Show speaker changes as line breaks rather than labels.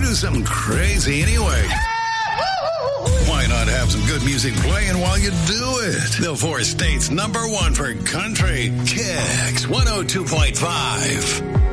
do something crazy anyway. Why not have some good music playing while you do it? The four states #1 for country, Kicks 102.5.